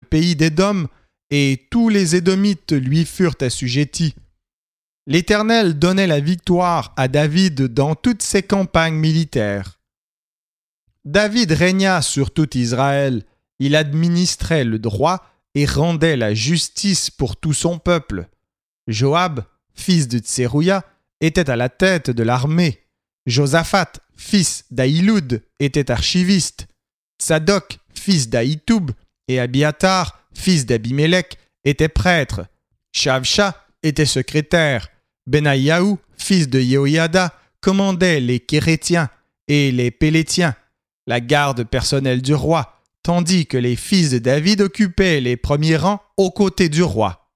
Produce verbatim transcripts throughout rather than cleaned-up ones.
pays d'Édom, et tous les Édomites lui furent assujettis. L'Éternel donnait la victoire à David dans toutes ses campagnes militaires. David régna sur tout Israël, il administrait le droit et rendait la justice pour tout son peuple. Joab, fils de Tserouïa, était à la tête de l'armée. Josaphat, fils d'Ahiloud, était archiviste. Tsadok, fils d'Ahitoub, et Abiatar, fils d'Abimélec, étaient prêtres. Shavsha était secrétaire. Benaïaou, fils de Yehoïada, commandait les Kérétiens et les Pélétiens, la garde personnelle du roi, tandis que les fils de David occupaient les premiers rangs aux côtés du roi.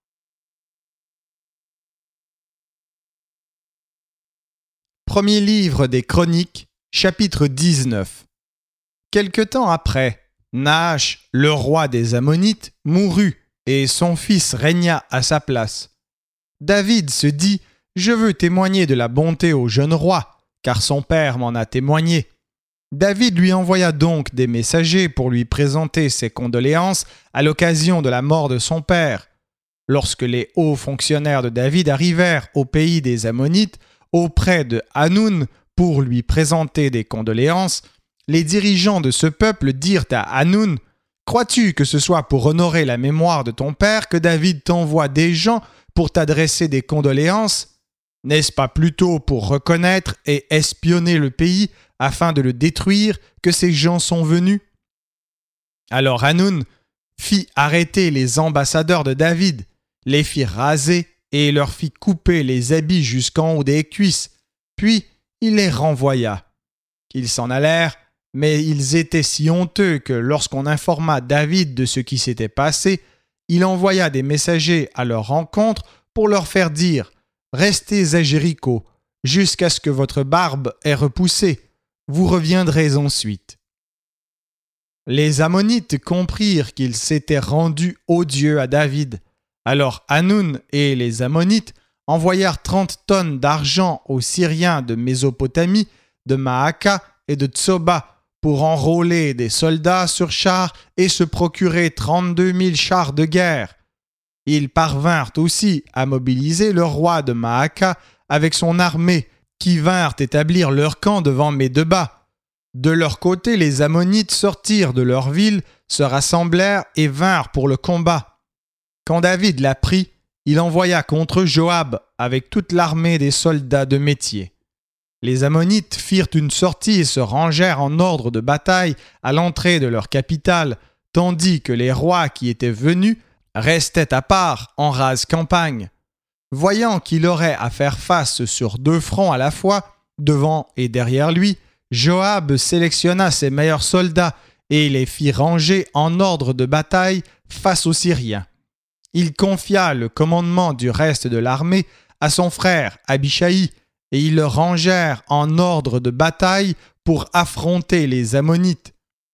Premier livre des Chroniques, chapitre dix-neuf. Quelque temps après, Naash, le roi des Ammonites, mourut et son fils régna à sa place. David se dit « Je veux témoigner de la bonté au jeune roi, car son père m'en a témoigné. » David lui envoya donc des messagers pour lui présenter ses condoléances à l'occasion de la mort de son père. Lorsque les hauts fonctionnaires de David arrivèrent au pays des Ammonites, auprès de Hanoun, pour lui présenter des condoléances, les dirigeants de ce peuple dirent à Hanoun « Crois-tu que ce soit pour honorer la mémoire de ton père que David t'envoie des gens pour t'adresser des condoléances? N'est-ce pas plutôt pour reconnaître et espionner le pays afin de le détruire que ces gens sont venus ?» Alors Hanoun fit arrêter les ambassadeurs de David, les fit raser et leur fit couper les habits jusqu'en haut des cuisses, puis il les renvoya. Ils s'en allèrent, mais ils étaient si honteux que lorsqu'on informa David de ce qui s'était passé, il envoya des messagers à leur rencontre pour leur faire dire « Restez à Jéricho, jusqu'à ce que votre barbe ait repoussé, vous reviendrez ensuite. » Les Ammonites comprirent qu'ils s'étaient rendus odieux à David. Alors Hanoun et les Ammonites envoyèrent trente tonnes d'argent aux Syriens de Mésopotamie, de Maaka et de Tsoba pour enrôler des soldats sur chars et se procurer trente-deux mille chars de guerre. Ils parvinrent aussi à mobiliser le roi de Maaka avec son armée, qui vinrent établir leur camp devant Médeba. De leur côté, les Ammonites sortirent de leur ville, se rassemblèrent et vinrent pour le combat. Quand David l'apprit, il envoya contre Joab avec toute l'armée des soldats de métier. Les Ammonites firent une sortie et se rangèrent en ordre de bataille à l'entrée de leur capitale, tandis que les rois qui étaient venus restaient à part en rase campagne. Voyant qu'il aurait à faire face sur deux fronts à la fois, devant et derrière lui, Joab sélectionna ses meilleurs soldats et les fit ranger en ordre de bataille face aux Syriens. Il confia le commandement du reste de l'armée à son frère Abishai, et ils le rangèrent en ordre de bataille pour affronter les Ammonites.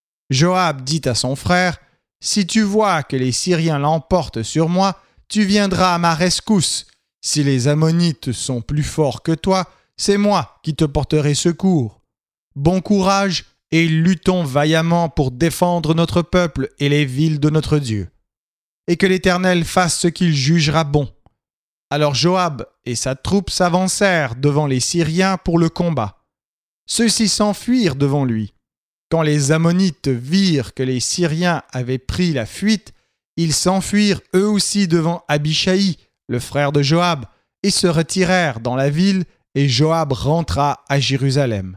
Joab dit à son frère « Si tu vois que les Syriens l'emportent sur moi, tu viendras à ma rescousse. Si les Ammonites sont plus forts que toi, c'est moi qui te porterai secours. Bon courage et luttons vaillamment pour défendre notre peuple et les villes de notre Dieu. Et que l'Éternel fasse ce qu'il jugera bon. » Alors Joab et sa troupe s'avancèrent devant les Syriens pour le combat. Ceux-ci s'enfuirent devant lui. Quand les Ammonites virent que les Syriens avaient pris la fuite, ils s'enfuirent eux aussi devant Abishai, le frère de Joab, et se retirèrent dans la ville, et Joab rentra à Jérusalem.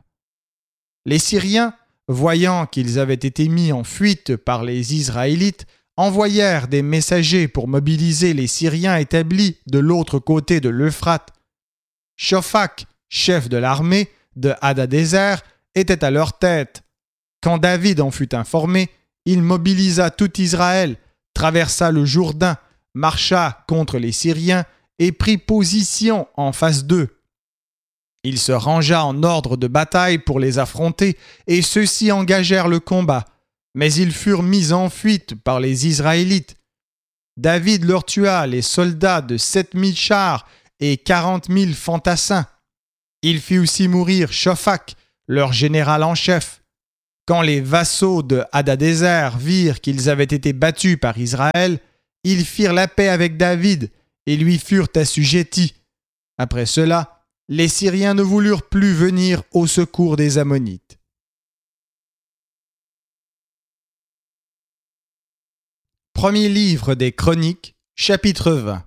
Les Syriens, voyant qu'ils avaient été mis en fuite par les Israélites, envoyèrent des messagers pour mobiliser les Syriens établis de l'autre côté de l'Euphrate. Shophak, chef de l'armée de Hadadézer, était à leur tête. Quand David en fut informé, il mobilisa tout Israël, traversa le Jourdain, marcha contre les Syriens et prit position en face d'eux. Il se rangea en ordre de bataille pour les affronter, et ceux-ci engagèrent le combat. Mais ils furent mis en fuite par les Israélites. David leur tua les soldats de sept mille chars et quarante mille fantassins. Il fit aussi mourir Shophak, leur général en chef. Quand les vassaux de Hadadézer virent qu'ils avaient été battus par Israël, ils firent la paix avec David et lui furent assujettis. Après cela, les Syriens ne voulurent plus venir au secours des Ammonites. Premier livre des Chroniques, chapitre vingt.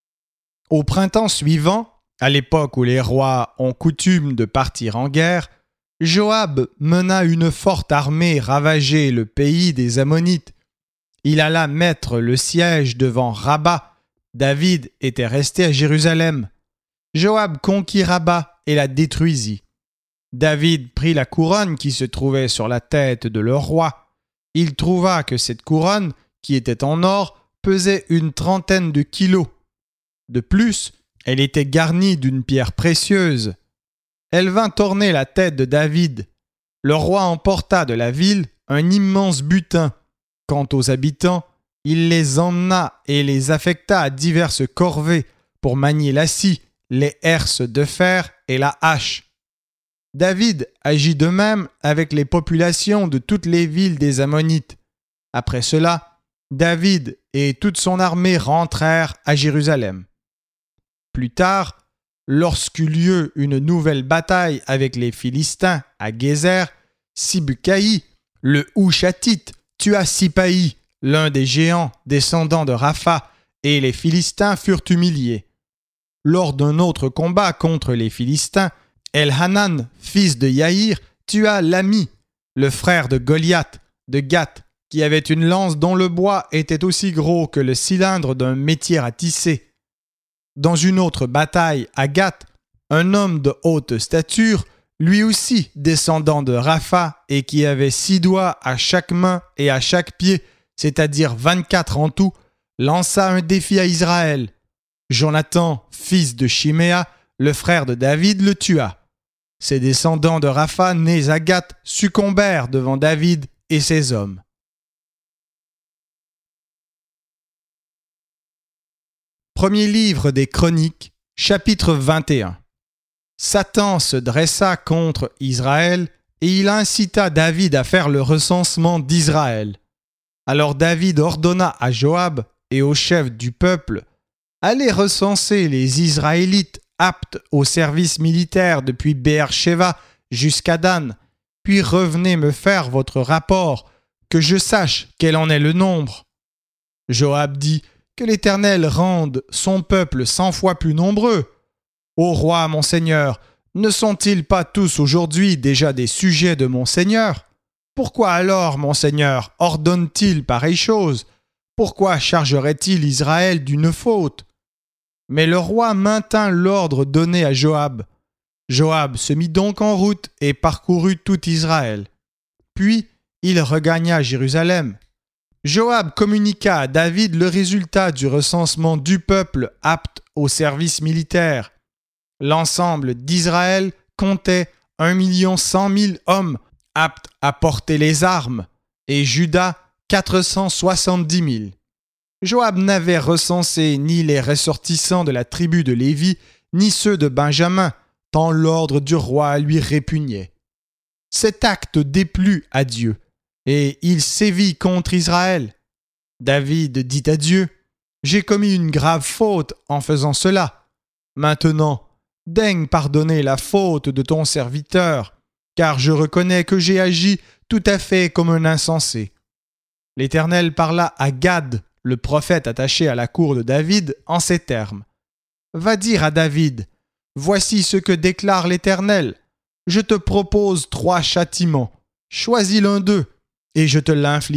Au printemps suivant, à l'époque où les rois ont coutume de partir en guerre, Joab mena une forte armée ravager le pays des Ammonites. Il alla mettre le siège devant Rabba. David était resté à Jérusalem. Joab conquit Rabba et la détruisit. David prit la couronne qui se trouvait sur la tête de leur roi. Il trouva que cette couronne, qui était en or, pesait une trentaine de kilos. De plus, elle était garnie d'une pierre précieuse. Elle vint orner la tête de David. Le roi emporta de la ville un immense butin. Quant aux habitants, il les emmena et les affecta à diverses corvées pour manier la scie, les herses de fer et la hache. David agit de même avec les populations de toutes les villes des Ammonites. Après cela, David et toute son armée rentrèrent à Jérusalem. Plus tard, lorsqu'eut lieu une nouvelle bataille avec les Philistins à Gézer, Sibcaï, le Hushatite, tua Sipaï, l'un des géants descendants de Rapha, et les Philistins furent humiliés. Lors d'un autre combat contre les Philistins, Elhanan, fils de Yaïr, tua Lami, le frère de Goliath, de Gath, qui avait une lance dont le bois était aussi gros que le cylindre d'un métier à tisser. Dans une autre bataille à Gath, un homme de haute stature, lui aussi descendant de Rapha et qui avait six doigts à chaque main et à chaque pied, c'est-à-dire vingt-quatre en tout, lança un défi à Israël. Jonathan, fils de Chiméa, le frère de David, le tua. Ses descendants de Rapha, nés à Gath, succombèrent devant David et ses hommes. Premier livre des Chroniques, chapitre vingt et un. Satan se dressa contre Israël et il incita David à faire le recensement d'Israël. Alors David ordonna à Joab et aux chefs du peuple « Allez recenser les Israélites aptes au service militaire depuis Béer-Shéva jusqu'à Dan, puis revenez me faire votre rapport, que je sache quel en est le nombre. » Joab dit « Que l'Éternel rende son peuple cent fois plus nombreux. Ô roi, mon Seigneur, ne sont-ils pas tous aujourd'hui déjà des sujets de mon Seigneur? Pourquoi alors, mon Seigneur, ordonne-t-il pareille chose? Pourquoi chargerait-il Israël d'une faute? » Mais le roi maintint l'ordre donné à Joab. Joab se mit donc en route et parcourut tout Israël. Puis il regagna Jérusalem. Joab communiqua à David le résultat du recensement du peuple apte au service militaire. L'ensemble d'Israël comptait un million cent mille hommes aptes à porter les armes, et Juda quatre cent soixante-dix mille. Joab n'avait recensé ni les ressortissants de la tribu de Lévi, ni ceux de Benjamin, tant l'ordre du roi lui répugnait. Cet acte déplut à Dieu, et il sévit contre Israël. David dit à Dieu, « J'ai commis une grave faute en faisant cela. Maintenant, daigne pardonner la faute de ton serviteur, car je reconnais que j'ai agi tout à fait comme un insensé. » L'Éternel parla à Gad, le prophète attaché à la cour de David, en ces termes. « Va dire à David, voici ce que déclare l'Éternel. Je te propose trois châtiments. Choisis l'un d'eux, et je te l'infligerai. »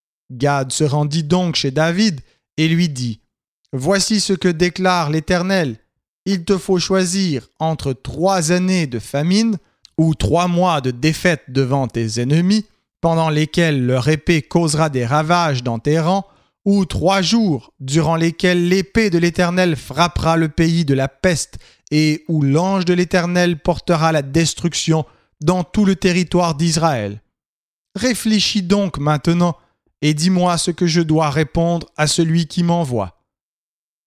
Gad se rendit donc chez David et lui dit, « Voici ce que déclare l'Éternel. Il te faut choisir entre trois années de famine ou trois mois de défaite devant tes ennemis, pendant lesquels leur épée causera des ravages dans tes rangs, ou trois jours durant lesquels l'épée de l'Éternel frappera le pays de la peste et où l'ange de l'Éternel portera la destruction dans tout le territoire d'Israël. Réfléchis donc maintenant et dis-moi ce que je dois répondre à celui qui m'envoie. »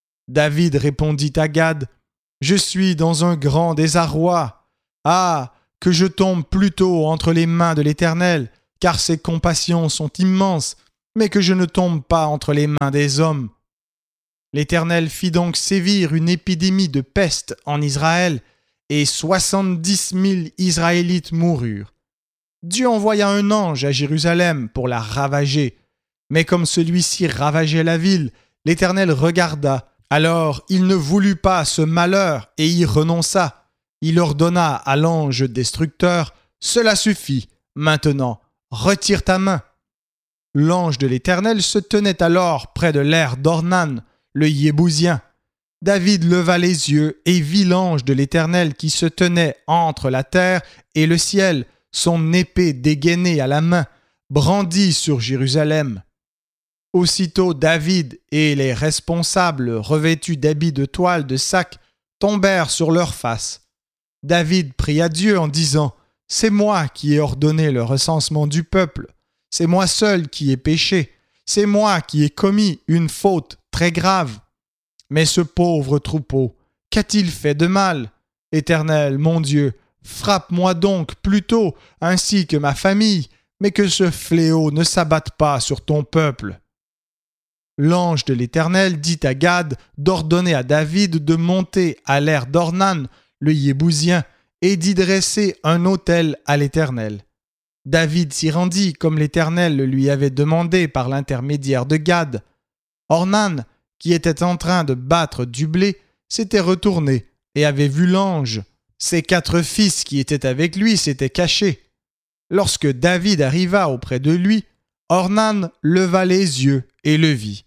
David répondit à Gad, « Je suis dans un grand désarroi. Ah, que je tombe plutôt entre les mains de l'Éternel, car ses compassions sont immenses, mais que je ne tombe pas entre les mains des hommes. » L'Éternel fit donc sévir une épidémie de peste en Israël, et soixante-dix mille Israélites moururent. Dieu envoya un ange à Jérusalem pour la ravager, mais comme celui-ci ravageait la ville, l'Éternel regarda. Alors il ne voulut pas ce malheur et y renonça. Il ordonna à l'ange destructeur, « Cela suffit, maintenant, retire ta main. » L'ange de l'Éternel se tenait alors près de l'aire d'Ornan, le Yébousien. David leva les yeux et vit l'ange de l'Éternel qui se tenait entre la terre et le ciel, son épée dégainée à la main, brandie sur Jérusalem. Aussitôt David et les responsables revêtus d'habits de toile de sac tombèrent sur leurs faces. David pria Dieu en disant « C'est moi qui ai ordonné le recensement du peuple, c'est moi seul qui ai péché, c'est moi qui ai commis une faute très grave. Mais ce pauvre troupeau, qu'a-t-il fait de mal? Éternel, mon Dieu, frappe-moi donc plutôt, ainsi que ma famille, mais que ce fléau ne s'abatte pas sur ton peuple. » L'ange de l'Éternel dit à Gad d'ordonner à David de monter à l'aire d'Ornan, le Yébousien, et d'y dresser un autel à l'Éternel. David s'y rendit comme l'Éternel le lui avait demandé par l'intermédiaire de Gad. Ornan, qui était en train de battre du blé, s'était retourné et avait vu l'ange. Ses quatre fils qui étaient avec lui s'étaient cachés. Lorsque David arriva auprès de lui, Ornan leva les yeux et le vit.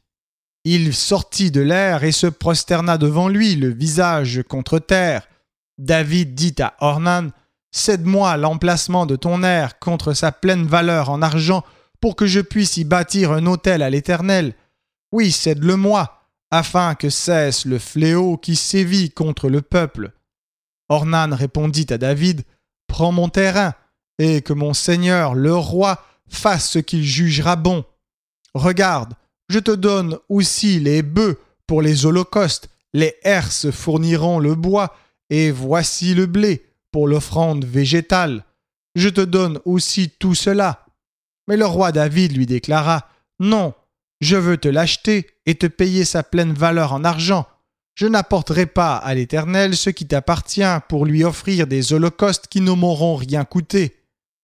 Il sortit de l'air et se prosterna devant lui, le visage contre terre. David dit à Ornan, « Cède-moi l'emplacement de ton aire contre sa pleine valeur en argent pour que je puisse y bâtir un autel à l'Éternel. Oui, cède-le-moi, afin que cesse le fléau qui sévit contre le peuple. » Ornan répondit à David, « Prends mon terrain, et que mon seigneur, le roi, fasse ce qu'il jugera bon. Regarde, je te donne aussi les bœufs pour les holocaustes, les herses fourniront le bois, et voici le blé pour l'offrande végétale. Je te donne aussi tout cela. » Mais le roi David lui déclara, « Non, je veux te l'acheter et te payer sa pleine valeur en argent. Je n'apporterai pas à l'Éternel ce qui t'appartient pour lui offrir des holocaustes qui ne m'auront rien coûté. »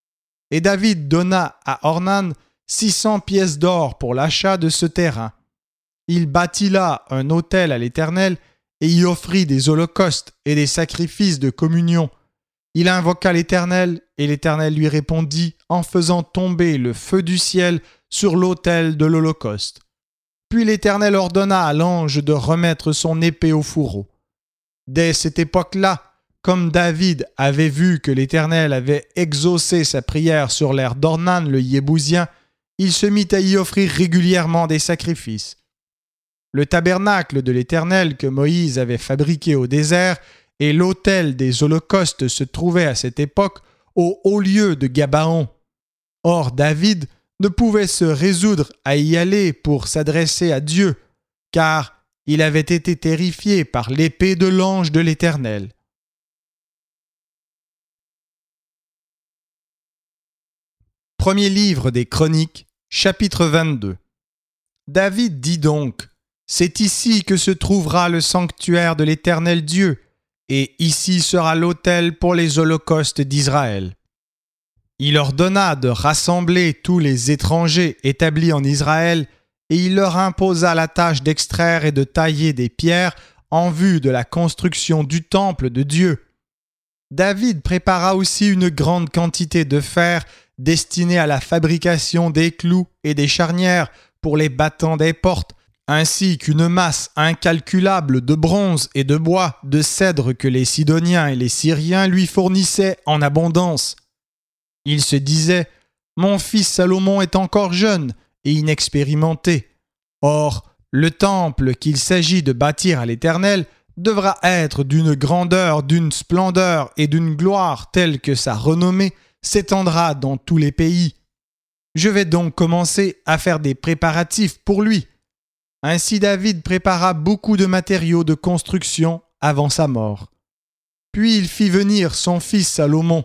Et David donna à Ornan six cents pièces d'or pour l'achat de ce terrain. Il bâtit là un autel à l'Éternel et y offrit des holocaustes et des sacrifices de communion. Il invoqua l'Éternel, et l'Éternel lui répondit en faisant tomber le feu du ciel sur l'autel de l'Holocauste. Puis l'Éternel ordonna à l'ange de remettre son épée au fourreau. Dès cette époque-là, comme David avait vu que l'Éternel avait exaucé sa prière sur l'aire d'Ornan le Yébousien, il se mit à y offrir régulièrement des sacrifices. Le tabernacle de l'Éternel que Moïse avait fabriqué au désert et l'autel des holocaustes se trouvaient à cette époque au haut lieu de Gabaon. Or David ne pouvait se résoudre à y aller pour s'adresser à Dieu, car il avait été terrifié par l'épée de l'ange de l'Éternel. Premier livre des Chroniques, chapitre vingt-deux. David dit donc, « C'est ici que se trouvera le sanctuaire de l'Éternel Dieu, et ici sera l'autel pour les holocaustes d'Israël. » Il ordonna de rassembler tous les étrangers établis en Israël, et il leur imposa la tâche d'extraire et de tailler des pierres en vue de la construction du temple de Dieu. David prépara aussi une grande quantité de fer destiné à la fabrication des clous et des charnières pour les battants des portes, ainsi qu'une masse incalculable de bronze et de bois, de cèdre que les Sidoniens et les Syriens lui fournissaient en abondance. Il se disait « Mon fils Salomon est encore jeune et inexpérimenté. Or, le temple qu'il s'agit de bâtir à l'Éternel devra être d'une grandeur, d'une splendeur et d'une gloire telle que sa renommée s'étendra dans tous les pays. Je vais donc commencer à faire des préparatifs pour lui. » Ainsi David prépara beaucoup de matériaux de construction avant sa mort. Puis il fit venir son fils Salomon,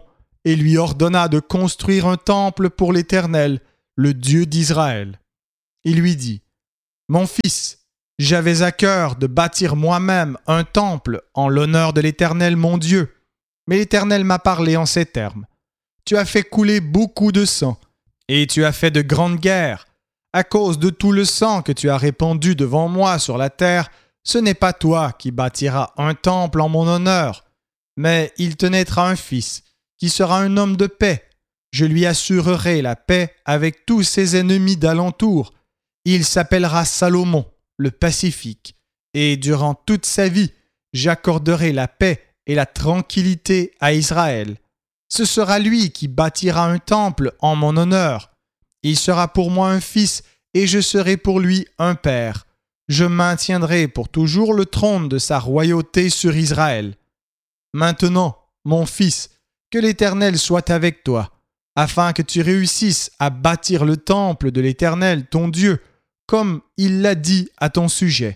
et lui ordonna de construire un temple pour l'Éternel, le Dieu d'Israël. Il lui dit, « Mon fils, j'avais à cœur de bâtir moi-même un temple en l'honneur de l'Éternel mon Dieu. Mais l'Éternel m'a parlé en ces termes. Tu as fait couler beaucoup de sang, et tu as fait de grandes guerres. À cause de tout le sang que tu as répandu devant moi sur la terre, ce n'est pas toi qui bâtiras un temple en mon honneur, mais il te naîtra un fils, qui sera un homme de paix. Je lui assurerai la paix avec tous ses ennemis d'alentour. Il s'appellera Salomon, le pacifique, et durant toute sa vie, j'accorderai la paix et la tranquillité à Israël. Ce sera lui qui bâtira un temple en mon honneur. Il sera pour moi un fils, et je serai pour lui un père. Je maintiendrai pour toujours le trône de sa royauté sur Israël. Maintenant, mon fils, que l'Éternel soit avec toi, afin que tu réussisses à bâtir le temple de l'Éternel, ton Dieu, comme il l'a dit à ton sujet.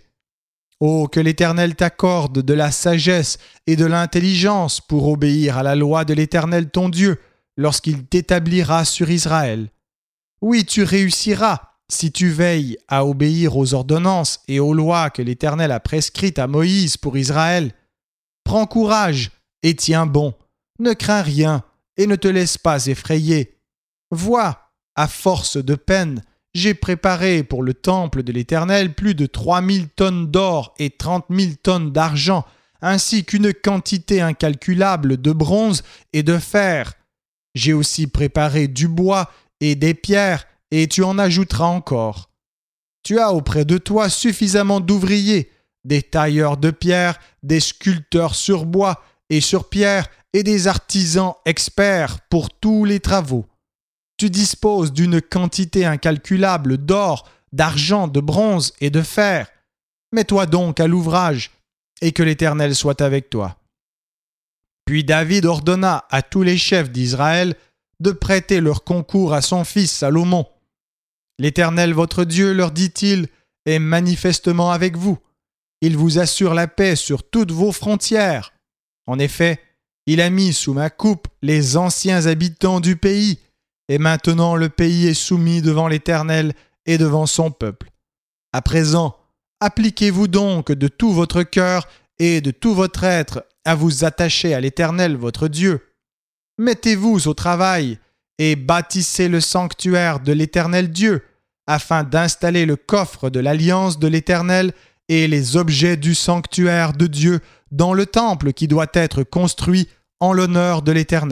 Oh, que l'Éternel t'accorde de la sagesse et de l'intelligence pour obéir à la loi de l'Éternel, ton Dieu, lorsqu'il t'établira sur Israël. Oui, tu réussiras si tu veilles à obéir aux ordonnances et aux lois que l'Éternel a prescrites à Moïse pour Israël. Prends courage et tiens bon. Ne crains rien et ne te laisse pas effrayer. Vois, à force de peine, j'ai préparé pour le temple de l'Éternel plus de trois mille tonnes d'or et trente mille tonnes d'argent, ainsi qu'une quantité incalculable de bronze et de fer. J'ai aussi préparé du bois et des pierres, et tu en ajouteras encore. Tu as auprès de toi suffisamment d'ouvriers, des tailleurs de pierre, des sculpteurs sur bois et sur pierre, et des artisans experts pour tous les travaux. Tu disposes d'une quantité incalculable d'or, d'argent, de bronze et de fer. Mets-toi donc à l'ouvrage, et que l'Éternel soit avec toi. » Puis David ordonna à tous les chefs d'Israël de prêter leur concours à son fils Salomon. « L'Éternel votre Dieu, leur dit-il, est manifestement avec vous. Il vous assure la paix sur toutes vos frontières. En effet, il a mis sous ma coupe les anciens habitants du pays, et maintenant le pays est soumis devant l'Éternel et devant son peuple. À présent, appliquez-vous donc de tout votre cœur et de tout votre être à vous attacher à l'Éternel votre Dieu. Mettez-vous au travail et bâtissez le sanctuaire de l'Éternel Dieu, afin d'installer le coffre de l'alliance de l'Éternel et les objets du sanctuaire de Dieu dans le temple qui doit être construit en l'honneur de l'Éternel. »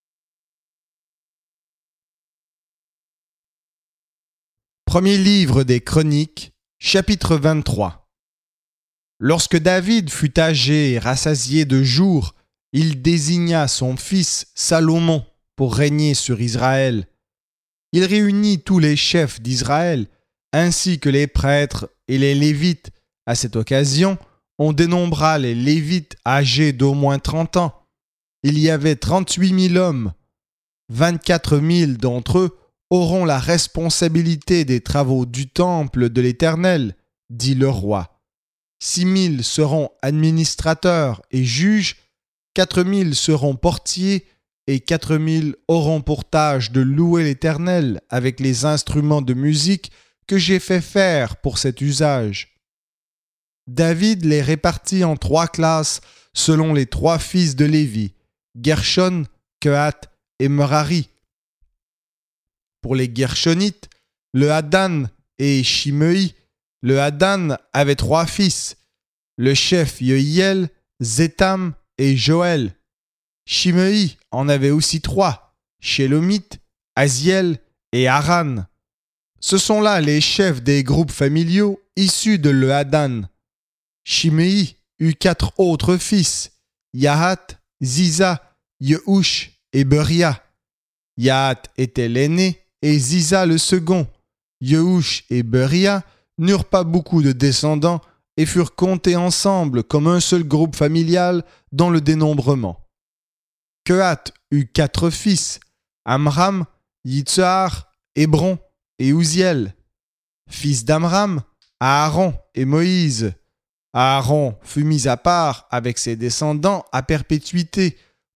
Premier livre des Chroniques, chapitre vingt-trois. Lorsque David fut âgé et rassasié de jours, il désigna son fils Salomon pour régner sur Israël. Il réunit tous les chefs d'Israël, ainsi que les prêtres et les Lévites. À cette occasion, on dénombra les Lévites âgés d'au moins trente ans. Il y avait trente-huit mille hommes. vingt-quatre mille d'entre eux auront la responsabilité des travaux du temple de l'Éternel, dit le roi. Six mille seront administrateurs et juges, quatre mille seront portiers et quatre mille auront pour tâche de louer l'Éternel avec les instruments de musique que j'ai fait faire pour cet usage. David les répartit en trois classes selon les trois fils de Lévi, Gershon, Kehath et Merari. Pour les Gershonites, le Hadan et Shimei, le Hadan avait trois fils, le chef Yehiel, Zétam et Joël. Shimei en avait aussi trois, Shélomith, Aziel et Haran. Ce sont là les chefs des groupes familiaux issus de le Hadan. Shimei eut quatre autres fils, Yahath, Ziza, Yehush et Beria. Yahath était l'aîné et Ziza le second. Yehush et Beria n'eurent pas beaucoup de descendants et furent comptés ensemble comme un seul groupe familial dans le dénombrement. Kehath eut quatre fils, Amram, Yitzhar, Hébron et Uziel. Fils d'Amram, Aaron et Moïse. Aaron fut mis à part avec ses descendants à perpétuité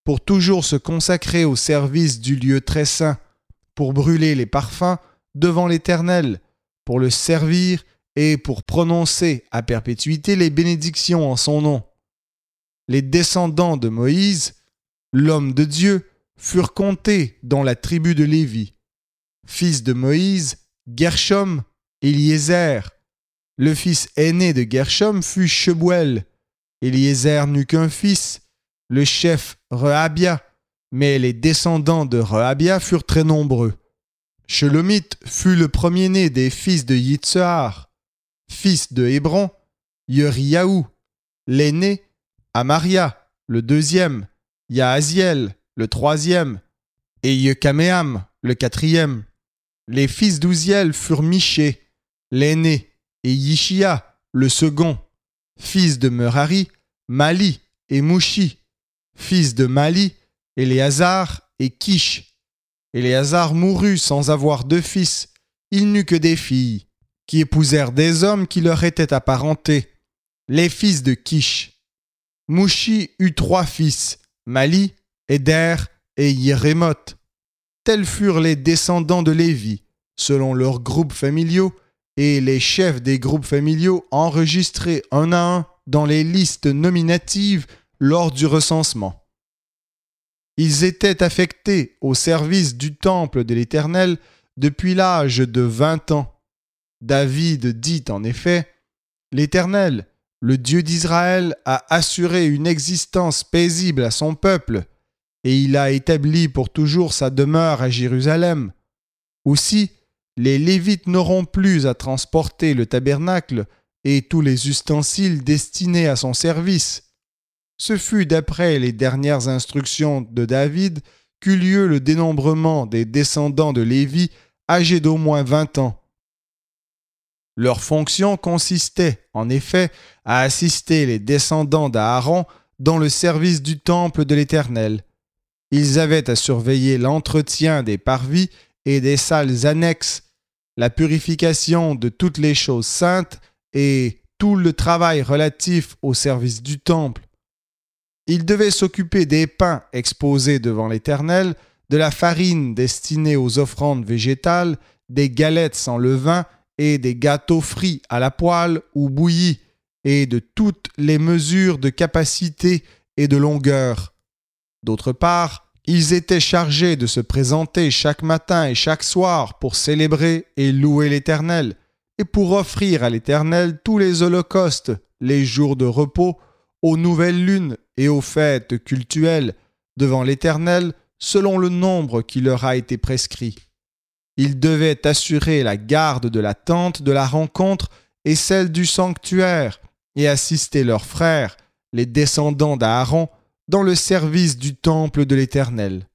pour toujours se consacrer au service du lieu très saint, pour brûler les parfums devant l'Éternel, pour le servir et pour prononcer à perpétuité les bénédictions en son nom. Les descendants de Moïse, l'homme de Dieu, furent comptés dans la tribu de Lévi. Fils de Moïse, Gershom, Éliézer. Le fils aîné de Gershom fut Shebuel. Éliézer n'eut qu'un fils, le chef Rehabia, mais les descendants de Rehabia furent très nombreux. Shelomith fut le premier-né des fils de Yitzhar. Fils de Hébron, Yeriaou. L'aîné, Amaria, le deuxième, Yahaziel, le troisième, et Yekameam, le quatrième. Les fils d'Ouziel furent Miché, l'aîné, et Yishia, le second. Fils de Merari, Mali et Mouchi. Fils de Mali, Éléazar et Kish. Éléazar mourut sans avoir de fils. Il n'eut que des filles, qui épousèrent des hommes qui leur étaient apparentés, les fils de Kish. Mouchi eut trois fils, Mali, Éder et Yérémoth. Tels furent les descendants de Lévi, selon leurs groupes familiaux, et les chefs des groupes familiaux enregistrés un à un dans les listes nominatives lors du recensement. Ils étaient affectés au service du temple de l'Éternel depuis l'âge de vingt ans. David dit en effet, « L'Éternel, le Dieu d'Israël, a assuré une existence paisible à son peuple, et il a établi pour toujours sa demeure à Jérusalem. Aussi, les Lévites n'auront plus à transporter le tabernacle et tous les ustensiles destinés à son service. » Ce fut d'après les dernières instructions de David qu'eut lieu le dénombrement des descendants de Lévi âgés d'au moins vingt ans. Leur fonction consistait, en effet, à assister les descendants d'Aaron dans le service du temple de l'Éternel. Ils avaient à surveiller l'entretien des parvis et des salles annexes, la purification de toutes les choses saintes et tout le travail relatif au service du temple. Ils devaient s'occuper des pains exposés devant l'Éternel, de la farine destinée aux offrandes végétales, des galettes sans levain et des gâteaux frits à la poêle ou bouillis, et de toutes les mesures de capacité et de longueur. D'autre part, ils étaient chargés de se présenter chaque matin et chaque soir pour célébrer et louer l'Éternel, et pour offrir à l'Éternel tous les holocaustes, les jours de repos, aux nouvelles lunes et aux fêtes cultuelles devant l'Éternel selon le nombre qui leur a été prescrit. Ils devaient assurer la garde de la tente de la rencontre et celle du sanctuaire et assister leurs frères, les descendants d'Aaron, dans le service du temple de l'Éternel.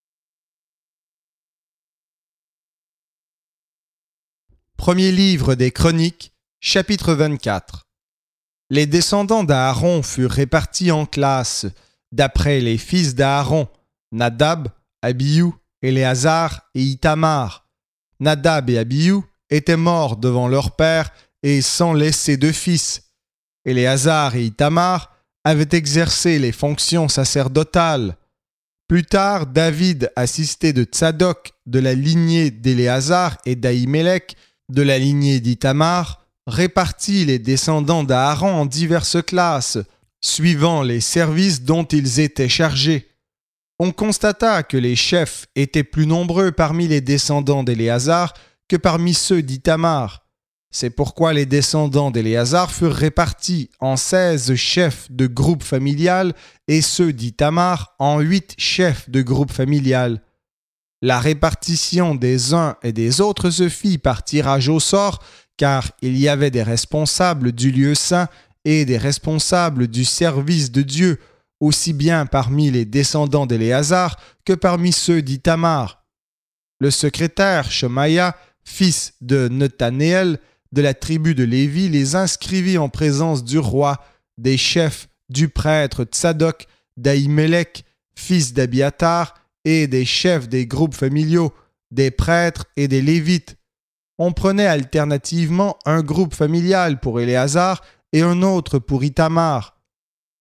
Premier livre des Chroniques, chapitre vingt-quatre. Les descendants d'Aaron furent répartis en classes, d'après les fils d'Aaron, Nadab, Abihu, Éléazar et Ithamar. Nadab et Abihu étaient morts devant leur père et sans laisser de fils. Éléazar et Ithamar avaient exercé les fonctions sacerdotales. Plus tard, David, assisté de Tsadok, de la lignée d'Éléazar et d'Ahimelech, de la lignée d'Ithamar, répartit les descendants d'Aaron en diverses classes, suivant les services dont ils étaient chargés. On constata que les chefs étaient plus nombreux parmi les descendants d'Éléazar que parmi ceux d'Ithamar. C'est pourquoi les descendants d'Éléazar furent répartis en seize chefs de groupe familial et ceux d'Ithamar en huit chefs de groupe familial. La répartition des uns et des autres se fit par tirage au sort, car il y avait des responsables du lieu saint et des responsables du service de Dieu, aussi bien parmi les descendants d'Éléazar que parmi ceux d'Ithamar. Le secrétaire Shemaïa, fils de Nethanéel, de la tribu de Lévi, les inscrivit en présence du roi, des chefs, du prêtre Tsadok, d'Ahimelech, fils d'Abiatar, et des chefs des groupes familiaux, des prêtres et des Lévites. On prenait alternativement un groupe familial pour Éléazar et un autre pour Ithamar.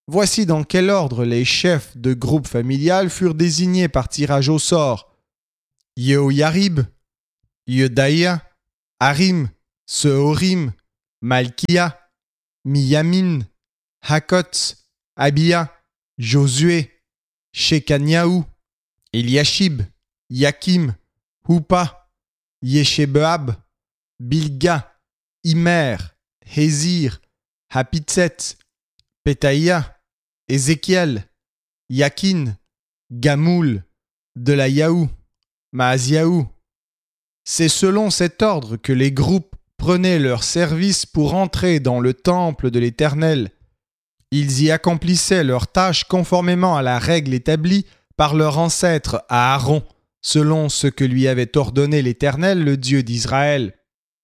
Voici dans quel ordre les chefs de groupe familial furent désignés par tirage au sort. Yehoyarib, Yedaïa, Harim, Sehorim, Malkia, Miyamin, Hakotz, Abia, Josué, Shekaniaou, Eliashib, Yakim, Houpa, Yeshebeab, Bilga, Imer, Hézir, Hapitset, Pétaïa, Ézéchiel, Yakin, Gamoul, Delayaou, Maaziaou. C'est selon cet ordre que les groupes prenaient leur service pour entrer dans le temple de l'Éternel. Ils y accomplissaient leurs tâches conformément à la règle établie par leur ancêtre Aaron, selon ce que lui avait ordonné l'Éternel, le Dieu d'Israël.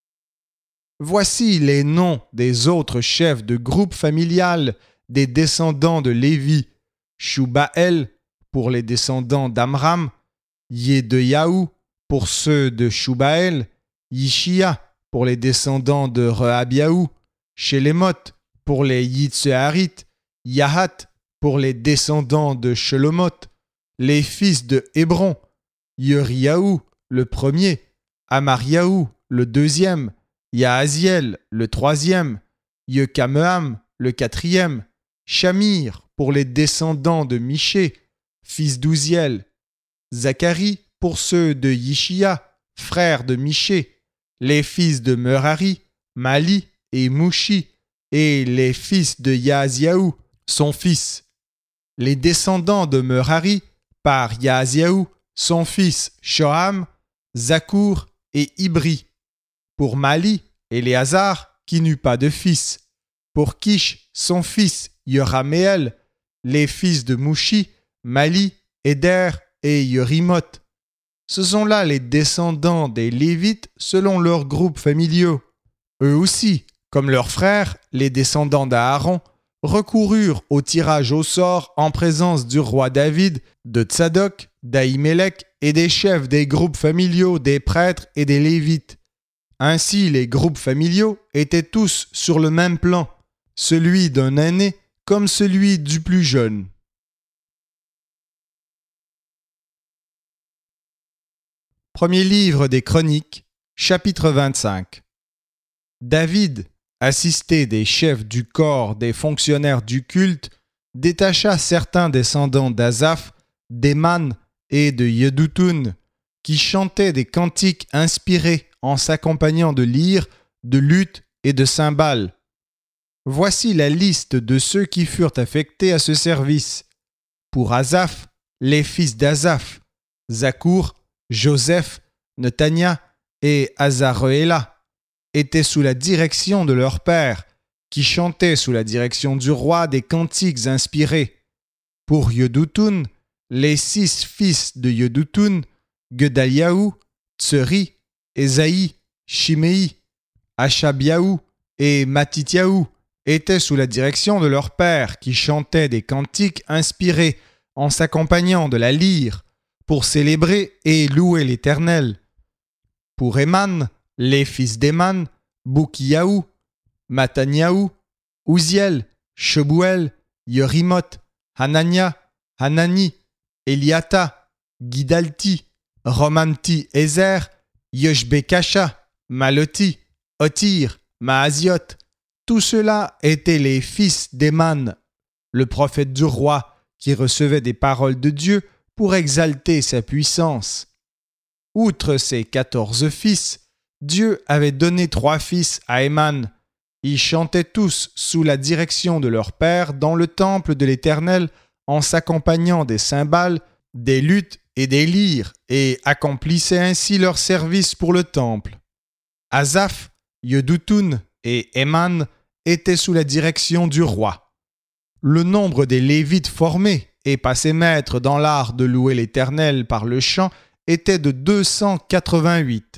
Voici les noms des autres chefs de groupe familial des descendants de Lévi: Shubaël pour les descendants d'Amram, Yedeyaou pour ceux de Shubaël, Yishia pour les descendants de Rehabiaou, Shelémoth pour les Yitseharites, Yahat pour les descendants de Shelomoth, les fils de Hébron, Yeriaou le premier, Amariaou le deuxième, Yahaziel le troisième, Yekameam le quatrième, Shamir pour les descendants de Miché, fils d'Ouziel, Zacharie pour ceux de Yishia, frère de Miché, les fils de Merari, Mali et Mouchi, et les fils de Yahaziaou, son fils. Les descendants de Merari, par Yahaziaou, son fils Shoham, Zakour et Ibri. Pour Mali, Éléazar, qui n'eut pas de fils. Pour Kish, son fils Yoraméel, les fils de Mouchi, Mali, Éder et Yerimoth. Ce sont là les descendants des Lévites selon leurs groupes familiaux. Eux aussi, comme leurs frères, les descendants d'Aaron, recoururent au tirage au sort en présence du roi David, de Tsadok, d'Ahimelech et des chefs des groupes familiaux des prêtres et des Lévites. Ainsi, les groupes familiaux étaient tous sur le même plan, celui d'un aîné comme celui du plus jeune. Premier livre des Chroniques, chapitre vingt-cinq. David, assisté des chefs du corps des fonctionnaires du culte, détacha certains descendants d'Asaph, d'Éman et de Yedutun, qui chantaient des cantiques inspirés en s'accompagnant de lyres, de luth et de cymbales. Voici la liste de ceux qui furent affectés à ce service. Pour Asaph, les fils d'Asaph, Zakour, Joseph, Netania et Azaréla étaient sous la direction de leur père, qui chantaient sous la direction du roi des cantiques inspirés. Pour Yedutun, les six fils de Yedutun, Gedaliaou, Tseri, Ésaïe, Shimei, Ashabiaou et Matityaou étaient sous la direction de leur père, qui chantaient des cantiques inspirés en s'accompagnant de la lyre, pour célébrer et louer l'Éternel. Pour Éman, les fils d'Éman, Boukiaou, Mataniaou, Ouziel, Shebuel, Yerimoth, Hanania, Hanani, Eliata, Gidalti, Romamti Ezer, Yoshbekasha, Maloti, Otir, Maaziot. Tous ceux-là étaient les fils d'Éman, le prophète du roi, qui recevait des paroles de Dieu pour exalter sa puissance. Outre ses quatorze fils, Dieu avait donné trois fils à Éman. Ils chantaient tous sous la direction de leur père dans le temple de l'Éternel en s'accompagnant des cymbales, des luths et des lyres, et accomplissaient ainsi leur service pour le temple. Asaph, Yedutun et Éman étaient sous la direction du roi. Le nombre des Lévites formés et passés maîtres dans l'art de louer l'Éternel par le chant était de deux cent quatre-vingt-huit.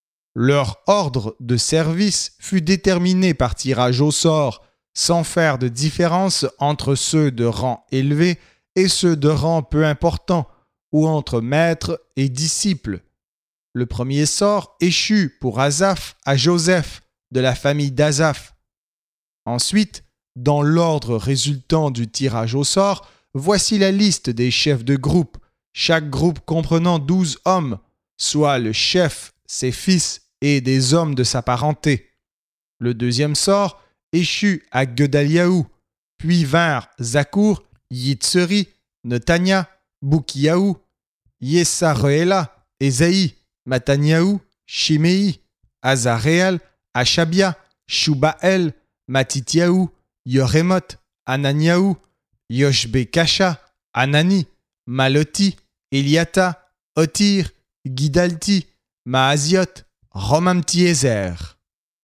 Leur ordre de service fut déterminé par tirage au sort, sans faire de différence entre ceux de rang élevé et ceux de rang peu important, ou entre maîtres et disciples. Le premier sort échut pour Asaph à Joseph, de la famille d'Asaph. Ensuite, dans l'ordre résultant du tirage au sort, voici la liste des chefs de groupe, chaque groupe comprenant douze hommes, soit le chef, ses fils et des hommes de sa parenté. Le deuxième sort échut à Gedaliahu, puis vinrent Zakour, Yitzeri, Netania, Boukiahu, Yesareela, Esaïe, Mataniahu, Shimei, Azareel, Achabia, Shubael, Matityahu, Yoremoth, Ananiahu, Yoshbekasha, Anani, Maloti, Eliata, Otir, Gidalti, Maaziot, Romamti-Ezer.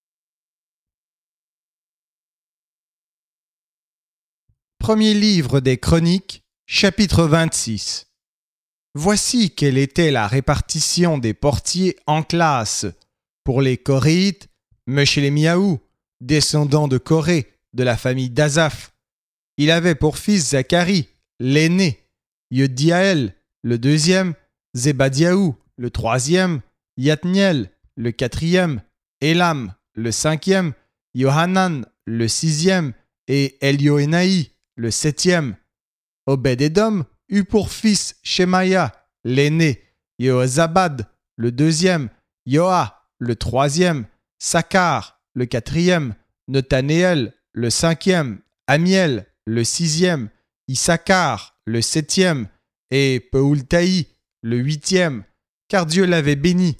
Premier livre des Chroniques, chapitre vingt-six. Voici quelle était la répartition des portiers en classes. Pour les Coréites, Meshélémiahu, descendant de Coré, de la famille d'Azaph. Il avait pour fils Zacharie, l'aîné, Yediaël, le deuxième, Zébadiahu, le troisième, Yatniel, le quatrième, Élam, le cinquième, Yohanan, le sixième, et Elioénaï, le septième. Obed-Édom eut pour fils Shemaïa, l'aîné, Yehozabad, le deuxième, Yoa, le troisième, Sakar, le quatrième, Netanéel, le cinquième, Amiel, le sixième, Issachar, le septième, et Peultaï, le huitième, car Dieu l'avait béni.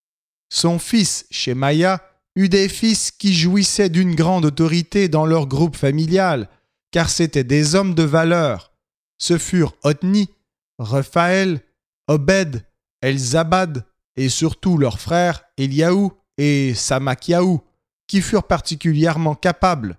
Son fils, Shemaïa, eut des fils qui jouissaient d'une grande autorité dans leur groupe familial, car c'étaient des hommes de valeur. Ce furent Othni, Rephaël, Obed, Elzabad, et surtout leurs frères Eliahu et Samakiahu, qui furent particulièrement capables.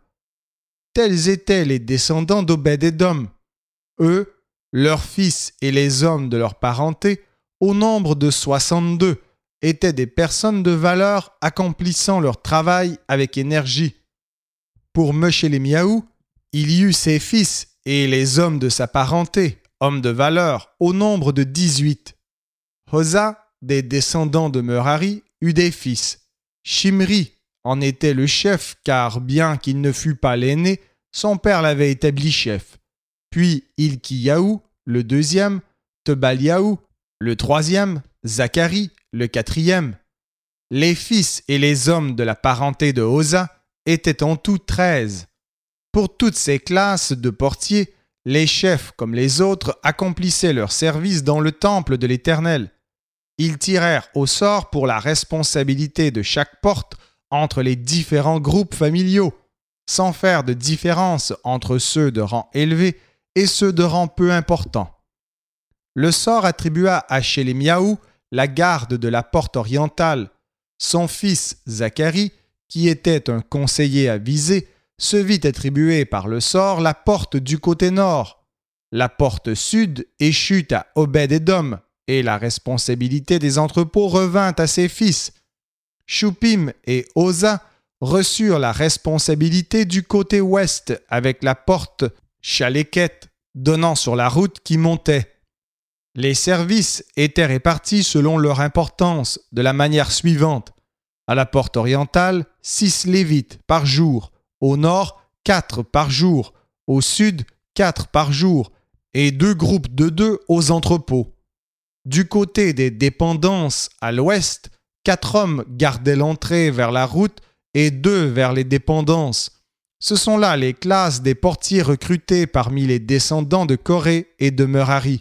Tels étaient les descendants d'Obed-Édom. Eux, leurs fils et les hommes de leur parenté, au nombre de soixante-deux, étaient des personnes de valeur accomplissant leur travail avec énergie. Pour Meshélémiahu, il y eut ses fils et les hommes de sa parenté, hommes de valeur, au nombre de dix-huit. Hosa, des descendants de Merari, eut des fils. Shimri en était le chef, car bien qu'il ne fût pas l'aîné, son père l'avait établi chef. Puis Ilkiyahu, le deuxième, Tebaliahu, le troisième, Zacharie, le quatrième. Les fils et les hommes de la parenté de Hosa étaient en tout treize. Pour toutes ces classes de portiers, les chefs comme les autres accomplissaient leur service dans le temple de l'Éternel. Ils tirèrent au sort pour la responsabilité de chaque porte entre les différents groupes familiaux, sans faire de différence entre ceux de rang élevé et ceux de rang peu important. Le sort attribua à Shélémiahu la garde de la porte orientale. Son fils Zacharie, qui était un conseiller avisé, se vit attribuer par le sort la porte du côté nord. La porte sud échut à Obed-Édom, et la responsabilité des entrepôts revint à ses fils. Shupim et Hosa reçurent la responsabilité du côté ouest avec la porte Chaléket donnant sur la route qui montait. Les services étaient répartis selon leur importance de la manière suivante. À la porte orientale, six lévites par jour, au nord, quatre par jour, au sud, quatre par jour, et deux groupes de deux aux entrepôts. Du côté des dépendances à l'ouest, quatre hommes gardaient l'entrée vers la route et deux vers les dépendances. Ce sont là les classes des portiers recrutés parmi les descendants de Coré et de Merari.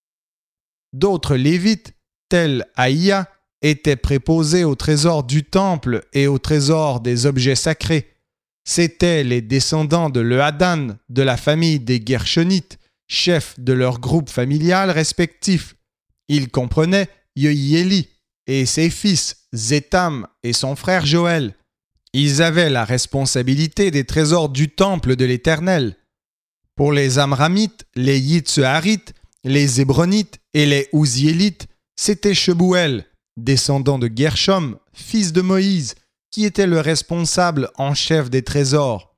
D'autres Lévites, tels Aïa, étaient préposés au trésor du temple et au trésor des objets sacrés. C'étaient les descendants de Lehadan, de la famille des Gershonites, chefs de leur groupe familial respectif. Ils comprenaient Yehiéli et ses fils Zétam et son frère Joël. Ils avaient la responsabilité des trésors du temple de l'Éternel. Pour les Amramites, les Yitsuharites, les Hébronites et les Ouziélites, c'était Shebouel, descendant de Gershom, fils de Moïse, qui était le responsable en chef des trésors.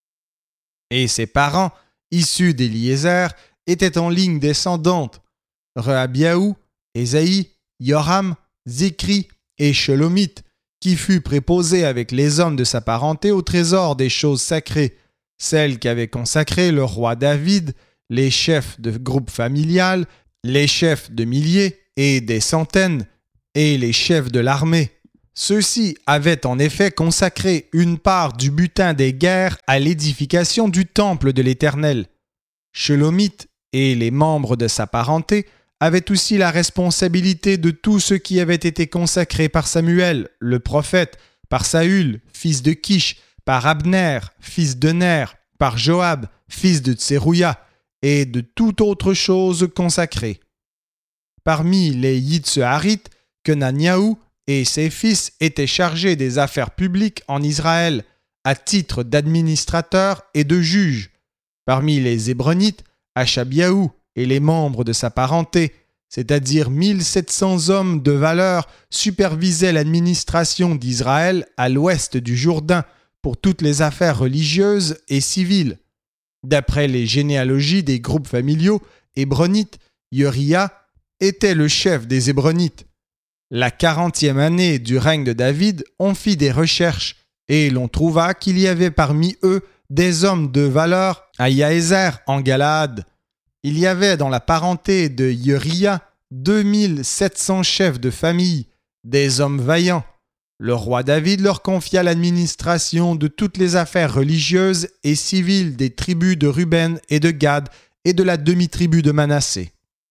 Et ses parents, issus d'Éliézer, étaient en ligne descendante. Rehabiahu, Ésaïe, Yoram, Zikri et Shelomith, qui fut préposé avec les hommes de sa parenté au trésor des choses sacrées. celle qu'avait consacrée le roi David, les chefs de groupe familial, les chefs de milliers et des centaines, et les chefs de l'armée. Ceux-ci avaient en effet consacré une part du butin des guerres à l'édification du temple de l'Éternel. Shelomith et les membres de sa parenté avaient aussi la responsabilité de tout ce qui avait été consacré par Samuel, le prophète, par Saül, fils de Kish, par Abner, fils de Ner, par Joab, fils de Tserouïa, et de toute autre chose consacrée. Parmi les Yitzharites, Kenaniahu et ses fils étaient chargés des affaires publiques en Israël, à titre d'administrateurs et de juges. Parmi les Hébronites, Achabiahu et les membres de sa parenté, c'est-à-dire mille sept cents hommes de valeur, supervisaient l'administration d'Israël à l'ouest du Jourdain pour toutes les affaires religieuses et civiles. D'après les généalogies des groupes familiaux hébronites, Uriah était le chef des Hébronites. La quarantième année du règne de David, on fit des recherches et l'on trouva qu'il y avait parmi eux des hommes de valeur à Yaézer en Galaad. Il y avait dans la parenté de Uriah deux mille sept cents chefs de famille, des hommes vaillants. Le roi David leur confia l'administration de toutes les affaires religieuses et civiles des tribus de Ruben et de Gad et de la demi-tribu de Manassé.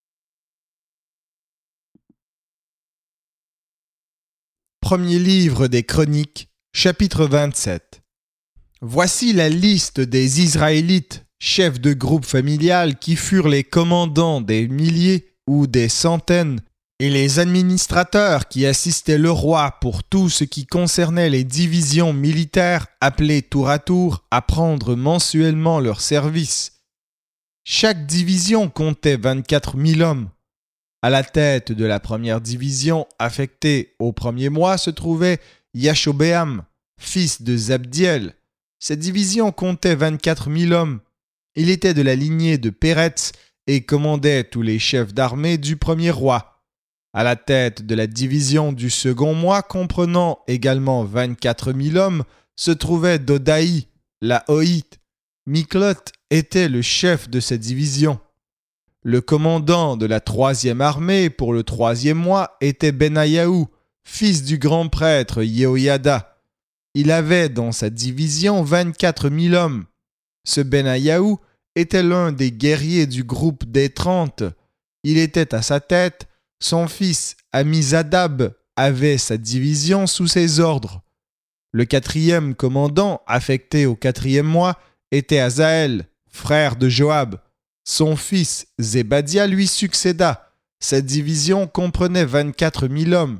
Premier livre des Chroniques, chapitre vingt-sept. Voici la liste des Israélites, chefs de groupe familial qui furent les commandants des milliers ou des centaines, et les administrateurs qui assistaient le roi pour tout ce qui concernait les divisions militaires appelées tour à tour à prendre mensuellement leur service. Chaque division comptait vingt-quatre mille hommes. À la tête de la première division affectée au premier mois se trouvait Yashobéam, fils de Zabdiel. Cette division comptait vingt-quatre mille hommes. Il était de la lignée de Péretz et commandait tous les chefs d'armée du premier roi. À la tête de la division du second mois, comprenant également vingt-quatre mille hommes, se trouvait Dodaï, la Hoïte. Miklot était le chef de cette division. Le commandant de la troisième armée pour le troisième mois était Benayahu, fils du grand prêtre Yehoyada. Il avait dans sa division vingt-quatre mille hommes. Ce Benayahu était l'un des guerriers du groupe des trente. Il était à sa tête. Son fils Amizadab avait sa division sous ses ordres. Le quatrième commandant, affecté au quatrième mois, était Azaël, frère de Joab. Son fils Zébadia lui succéda. Sa division comprenait vingt-quatre mille hommes.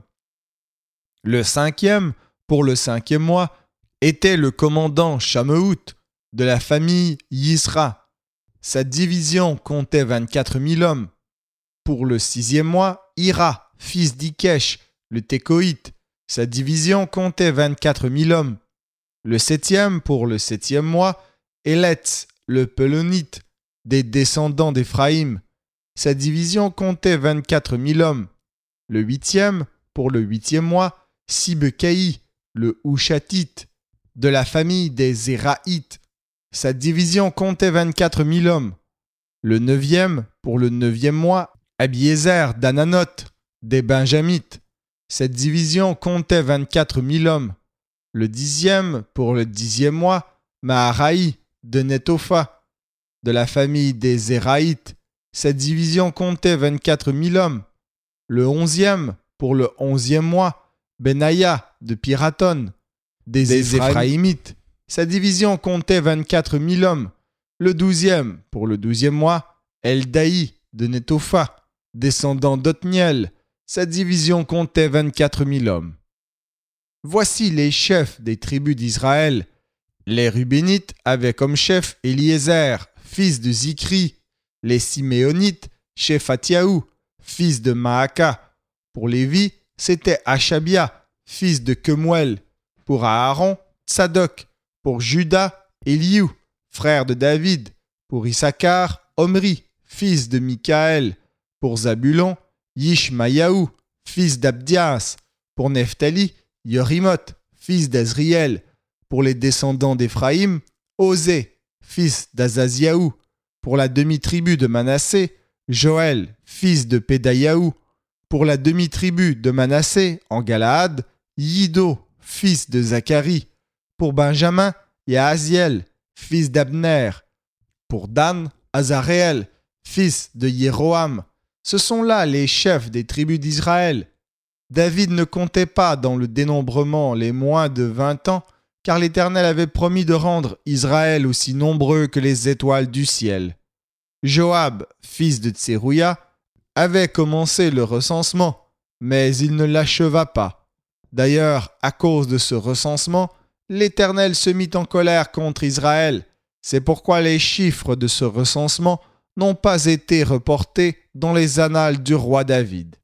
Le cinquième, pour le cinquième mois, était le commandant Shamehout, de la famille Yisra. Sa division comptait vingt-quatre mille hommes. Pour le sixième mois, Ira, fils d'Ikesh, le Tékoïte. Sa division comptait vingt-quatre mille hommes. Le septième, pour le septième mois, Eletz, le Pelonite, des descendants d'Éphraïm. Sa division comptait vingt-quatre mille hommes. Le huitième, pour le huitième mois, Sibekaï, le Hushatite, de la famille des Zéraïtes. Sa division comptait vingt-quatre mille hommes. Le neuvième, pour le neuvième mois, Abiézer d'Ananoth, des Benjamites. Cette division comptait vingt-quatre mille hommes. Le dixième, pour le dixième mois, Maharaï de Netopha, de la famille des Zéraïtes. Cette division comptait vingt-quatre mille hommes. Le onzième, pour le onzième mois, Benaya de Piraton, des, des Éphraïmites. Sa division comptait vingt-quatre mille hommes. Le douzième, pour le douzième mois, Eldaï de Netopha, descendant d'Othniel. Sa division comptait vingt-quatre mille hommes. Voici les chefs des tribus d'Israël. Les Rubénites avaient comme chef Éliézer, fils de Zikri. Les Siméonites, Shephatiahu, fils de Maaka. Pour Lévi, c'était Achabia, fils de Kemuel. Pour Aaron, Tsadok. Pour Juda, Eliou, frère de David. Pour Issachar, Omri, fils de Mikaël. Pour Zabulon, Yishmayahu, fils d'Abdias. Pour Nephtali, Yorimoth, fils d'Azriel. Pour les descendants d'Éphraïm, Osée, fils d'Azaziaou. Pour la demi-tribu de Manassé, Joël, fils de Pédaïaou. Pour la demi-tribu de Manassé, en Galaad, Yido, fils de Zacharie. Pour Benjamin, Yahaziel, fils d'Abner. Pour Dan, Azaréel, fils de Jéroham. Ce sont là les chefs des tribus d'Israël. David ne comptait pas dans le dénombrement les moins de vingt ans, car l'Éternel avait promis de rendre Israël aussi nombreux que les étoiles du ciel. Joab, fils de Tserouïa, avait commencé le recensement, mais il ne l'acheva pas. D'ailleurs, à cause de ce recensement, l'Éternel se mit en colère contre Israël. C'est pourquoi les chiffres de ce recensement n'ont pas été reportés dans les annales du roi David.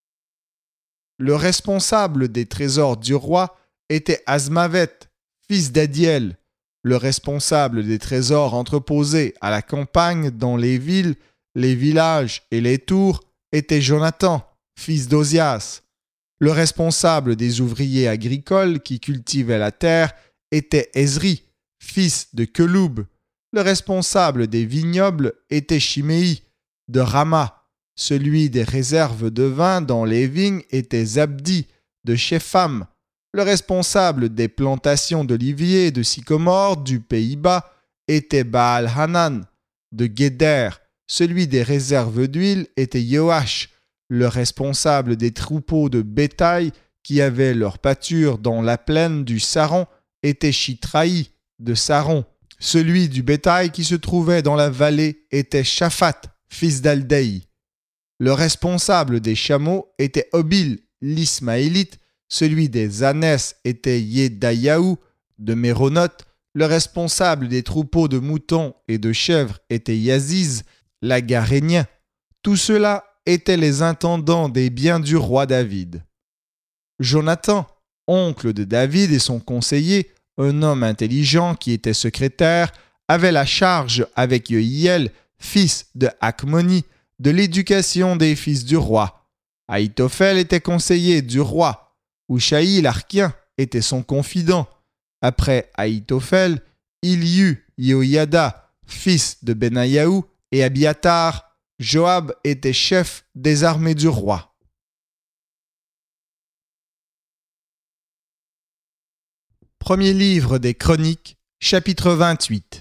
Le responsable des trésors du roi était Azmavet, fils d'Adiel. Le responsable des trésors entreposés à la campagne dans les villes, les villages et les tours était Jonathan, fils d'Ozias. Le responsable des ouvriers agricoles qui cultivaient la terre était Ezri, fils de Keloub. Le responsable des vignobles était Chiméi, de Rama. Celui des réserves de vin dans les vignes était Zabdi, de Shepham. Le responsable des plantations d'oliviers et de sycomores du Pays-Bas était Baal-Hanan, de Guéder. Celui des réserves d'huile était Yoash. Le responsable des troupeaux de bétail qui avaient leur pâture dans la plaine du Saron était Chitraï, de Saron. Celui du bétail qui se trouvait dans la vallée était Shaphat, fils d'Aldei. Le responsable des chameaux était Obil, l'Ismaélite. Celui des ânesses était Yedayahu, de Méronoth. Le responsable des troupeaux de moutons et de chèvres était Yaziz, l'Agarénien. Tout cela étaient les intendants des biens du roi David. Jonathan, oncle de David et son conseiller, un homme intelligent qui était secrétaire, avait la charge avec Yehiel, fils de Hakmoni, de l'éducation des fils du roi. Ahitophel était conseiller du roi. Ushaï l'Arkien était son confident. Après Ahitophel, il y eut Yehoiada, fils de Benayahu, et Abiatar. Joab était chef des armées du roi. Premier livre des Chroniques, chapitre vingt-huit.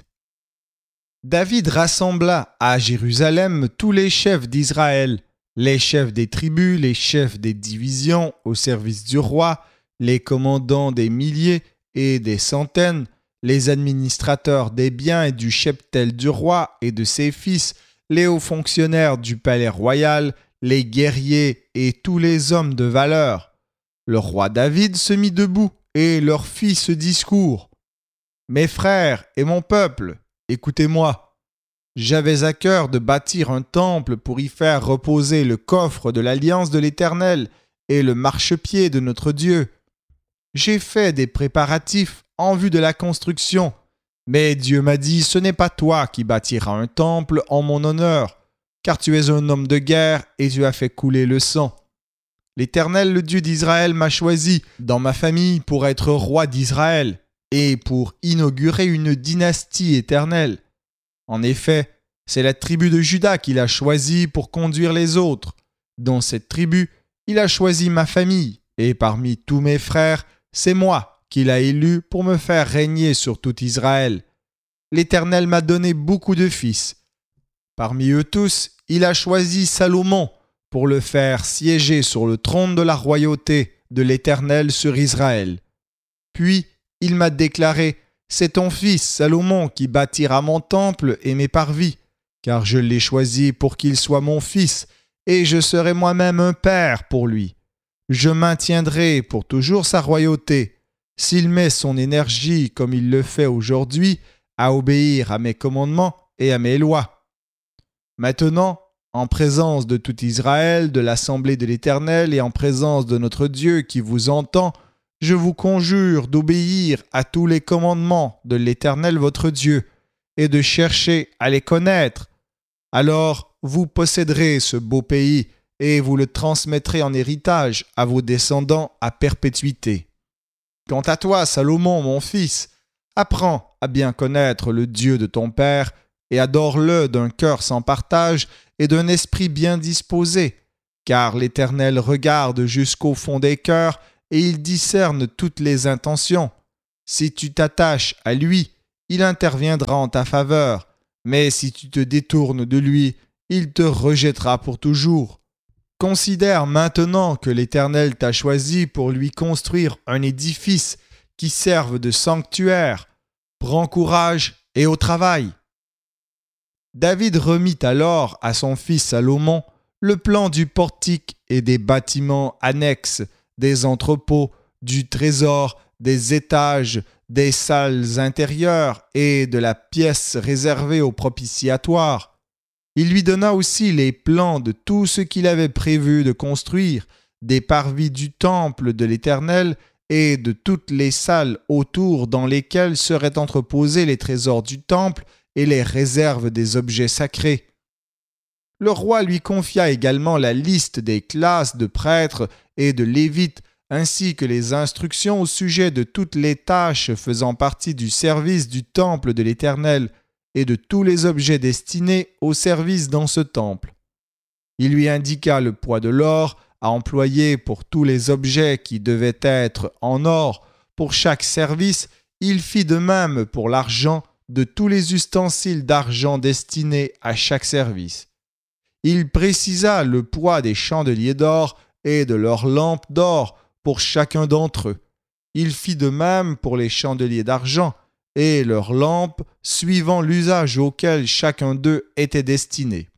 David rassembla à Jérusalem tous les chefs d'Israël, les chefs des tribus, les chefs des divisions au service du roi, les commandants des milliers et des centaines, les administrateurs des biens et du cheptel du roi et de ses fils, les hauts fonctionnaires du palais royal, les guerriers et tous les hommes de valeur. Le roi David se mit debout et leur fit ce discours. « Mes frères et mon peuple, écoutez-moi. J'avais à cœur de bâtir un temple pour y faire reposer le coffre de l'alliance de l'Éternel et le marchepied de notre Dieu. J'ai fait des préparatifs en vue de la construction, mais Dieu m'a dit, ce n'est pas toi qui bâtiras un temple en mon honneur, car tu es un homme de guerre et tu as fait couler le sang. L'Éternel, le Dieu d'Israël, m'a choisi dans ma famille pour être roi d'Israël et pour inaugurer une dynastie éternelle. En effet, c'est la tribu de Juda qu'il a choisi pour conduire les autres. Dans cette tribu, il a choisi ma famille, et parmi tous mes frères, c'est moi qu'il a élu pour me faire régner sur tout Israël. L'Éternel m'a donné beaucoup de fils. Parmi eux tous, il a choisi Salomon pour le faire siéger sur le trône de la royauté de l'Éternel sur Israël. Puis, il m'a déclaré, « C'est ton fils Salomon qui bâtira mon temple et mes parvis, car je l'ai choisi pour qu'il soit mon fils, et je serai moi-même un père pour lui. Je maintiendrai pour toujours sa royauté, s'il met son énergie comme il le fait aujourd'hui, à obéir à mes commandements et à mes lois. Maintenant, en présence de tout Israël, de l'assemblée de l'Éternel et en présence de notre Dieu qui vous entend, je vous conjure d'obéir à tous les commandements de l'Éternel votre Dieu et de chercher à les connaître. Alors vous posséderez ce beau pays et vous le transmettrez en héritage à vos descendants à perpétuité. Quant à toi, Salomon, mon fils, apprends à bien connaître le Dieu de ton Père, et adore-le d'un cœur sans partage et d'un esprit bien disposé, car l'Éternel regarde jusqu'au fond des cœurs et il discerne toutes les intentions. Si tu t'attaches à lui, il interviendra en ta faveur, mais si tu te détournes de lui, il te rejettera pour toujours. Considère maintenant que l'Éternel t'a choisi pour lui construire un édifice qui serve de sanctuaire. Prends courage et au travail. David remit alors à son fils Salomon le plan du portique et des bâtiments annexes, des entrepôts, du trésor, des étages, des salles intérieures et de la pièce réservée au propitiatoire. Il lui donna aussi les plans de tout ce qu'il avait prévu de construire, des parvis du temple de l'Éternel et de toutes les salles autour dans lesquelles seraient entreposés les trésors du temple et les réserves des objets sacrés. Le roi lui confia également la liste des classes de prêtres et de lévites, ainsi que les instructions au sujet de toutes les tâches faisant partie du service du temple de l'Éternel et de tous les objets destinés au service dans ce temple. Il lui indiqua le poids de l'or à employer pour tous les objets qui devaient être en or. Pour chaque service, il fit de même pour l'argent de tous les ustensiles d'argent destinés à chaque service. Il précisa le poids des chandeliers d'or et de leurs lampes d'or pour chacun d'entre eux. Il fit de même pour les chandeliers d'argent et leurs lampes, suivant l'usage auquel chacun d'eux était destiné.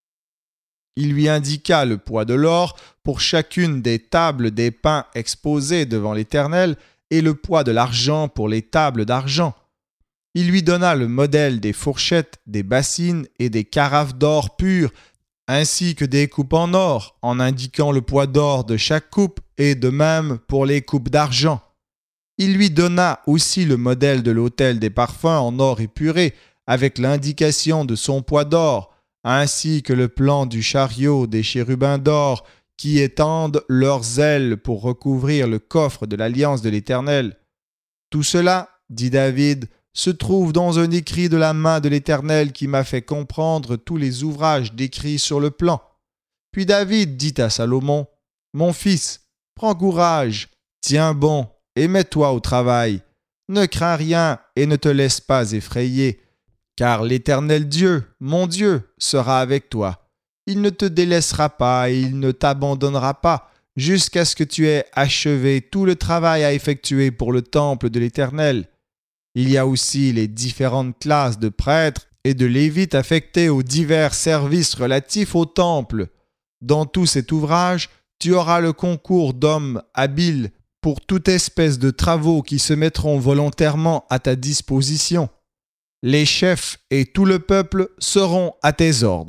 Il lui indiqua le poids de l'or pour chacune des tables des pains exposées devant l'Éternel et le poids de l'argent pour les tables d'argent. Il lui donna le modèle des fourchettes, des bassines et des carafes d'or pur, ainsi que des coupes en or, en indiquant le poids d'or de chaque coupe et de même pour les coupes d'argent. Il lui donna aussi le modèle de l'autel des parfums en or épuré, avec l'indication de son poids d'or, ainsi que le plan du chariot des chérubins d'or qui étendent leurs ailes pour recouvrir le coffre de l'alliance de l'Éternel. Tout cela, dit David, se trouve dans un écrit de la main de l'Éternel qui m'a fait comprendre tous les ouvrages décrits sur le plan. Puis David dit à Salomon, « Mon fils, prends courage, tiens bon, et mets-toi au travail. Ne crains rien et ne te laisse pas effrayer, car l'Éternel Dieu, mon Dieu, sera avec toi. Il ne te délaissera pas et il ne t'abandonnera pas, jusqu'à ce que tu aies achevé tout le travail à effectuer pour le temple de l'Éternel. Il y a aussi les différentes classes de prêtres et de lévites affectés aux divers services relatifs au temple. Dans tout cet ouvrage, tu auras le concours d'hommes habiles pour toute espèce de travaux qui se mettront volontairement à ta disposition. Les chefs et tout le peuple seront à tes ordres. »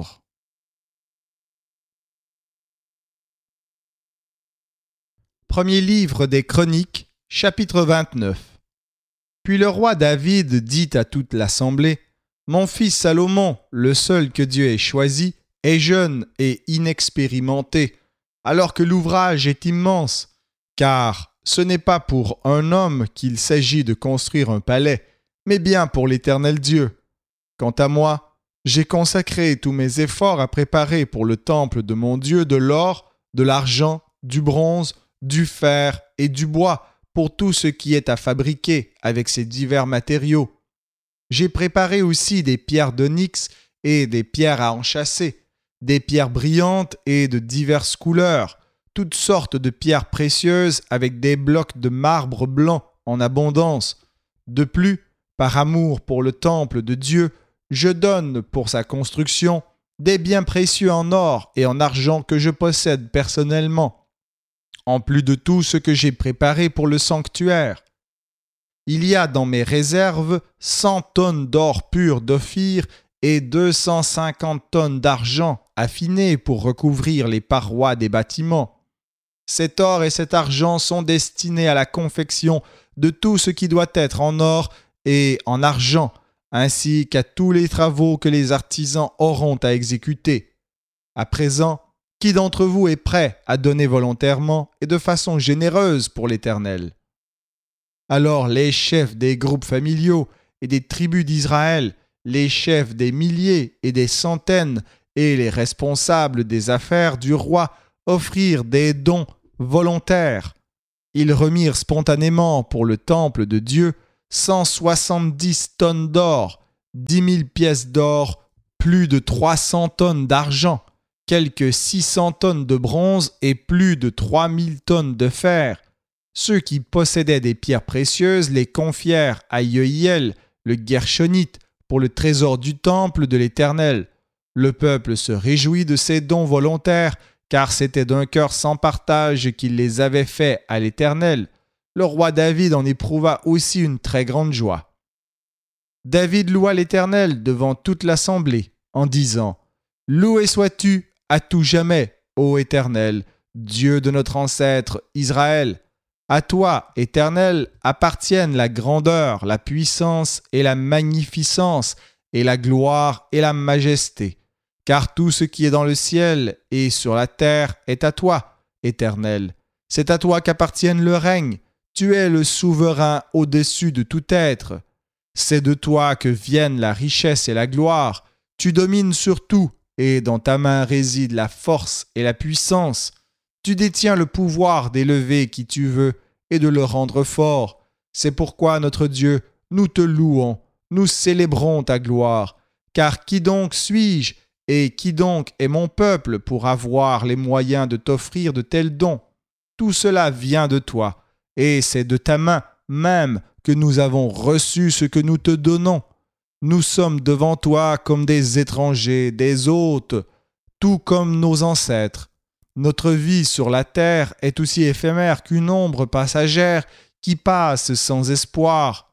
Premier livre des Chroniques, chapitre vingt-neuf. Puis le roi David dit à toute l'assemblée, « Mon fils Salomon, le seul que Dieu ait choisi, est jeune et inexpérimenté, alors que l'ouvrage est immense, car ce n'est pas pour un homme qu'il s'agit de construire un palais, mais bien pour l'Éternel Dieu. Quant à moi, j'ai consacré tous mes efforts à préparer pour le temple de mon Dieu de l'or, de l'argent, du bronze, du fer et du bois, pour tout ce qui est à fabriquer avec ces divers matériaux. J'ai préparé aussi des pierres d'onyx et des pierres à enchâsser, des pierres brillantes et de diverses couleurs, toutes sortes de pierres précieuses avec des blocs de marbre blanc en abondance. De plus, par amour pour le temple de Dieu, je donne pour sa construction des biens précieux en or et en argent que je possède personnellement, en plus de tout ce que j'ai préparé pour le sanctuaire. Il y a dans mes réserves cent tonnes d'or pur d'Ophir et deux cent cinquante tonnes d'argent affiné pour recouvrir les parois des bâtiments. Cet or et cet argent sont destinés à la confection de tout ce qui doit être en or et en argent, ainsi qu'à tous les travaux que les artisans auront à exécuter. À présent, qui d'entre vous est prêt à donner volontairement et de façon généreuse pour l'Éternel ? » Alors les chefs des groupes familiaux et des tribus d'Israël, les chefs des milliers et des centaines et les responsables des affaires du roi offrirent des dons volontaires. Ils remirent spontanément pour le temple de Dieu cent soixante-dix tonnes d'or, dix mille pièces d'or, plus de trois cents tonnes d'argent, quelques six cents tonnes de bronze et plus de trois mille tonnes de fer. Ceux qui possédaient des pierres précieuses les confièrent à Yehiel, le Guershonite, pour le trésor du temple de l'Éternel. Le peuple se réjouit de ces dons volontaires, car c'était d'un cœur sans partage qu'il les avait faits à l'Éternel. Le roi David en éprouva aussi une très grande joie. David loua l'Éternel devant toute l'assemblée, en disant « Loué sois-tu à tout jamais, ô Éternel, Dieu de notre ancêtre Israël. À toi, Éternel, appartiennent la grandeur, la puissance et la magnificence, et la gloire et la majesté. Car tout ce qui est dans le ciel et sur la terre est à toi, Éternel. C'est à toi qu'appartiennent le règne. Tu es le souverain au-dessus de tout être. C'est de toi que viennent la richesse et la gloire. Tu domines sur tout, et dans ta main réside la force et la puissance. Tu détiens le pouvoir d'élever qui tu veux et de le rendre fort. C'est pourquoi, notre Dieu, nous te louons, nous célébrons ta gloire. Car qui donc suis-je et qui donc est mon peuple pour avoir les moyens de t'offrir de tels dons? Tout cela vient de toi, et c'est de ta main même que nous avons reçu ce que nous te donnons. Nous sommes devant toi comme des étrangers, des hôtes, tout comme nos ancêtres. Notre vie sur la terre est aussi éphémère qu'une ombre passagère qui passe sans espoir.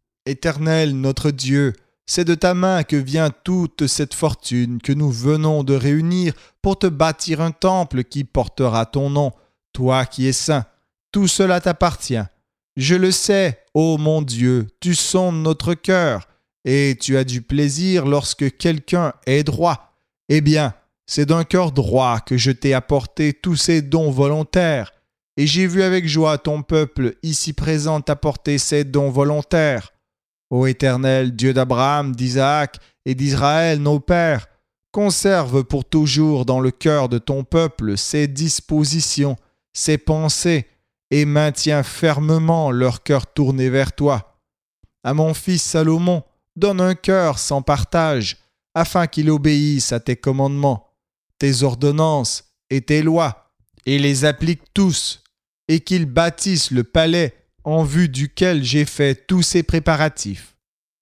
Éternel notre Dieu, c'est de ta main que vient toute cette fortune que nous venons de réunir pour te bâtir un temple qui portera ton nom, toi qui es saint. Tout cela t'appartient. Je le sais, ô mon Dieu, tu sondes notre cœur, et tu as du plaisir lorsque quelqu'un est droit. Eh bien, c'est d'un cœur droit que je t'ai apporté tous ces dons volontaires, et j'ai vu avec joie ton peuple ici présent t'apporter ces dons volontaires. Ô Éternel, Dieu d'Abraham, d'Isaac et d'Israël, nos pères, conserve pour toujours dans le cœur de ton peuple ces dispositions, ces pensées, et maintiens fermement leur cœur tourné vers toi. À mon fils Salomon, donne un cœur sans partage, afin qu'il obéisse à tes commandements, tes ordonnances et tes lois, et les applique tous, et qu'il bâtisse le palais en vue duquel j'ai fait tous ces préparatifs. »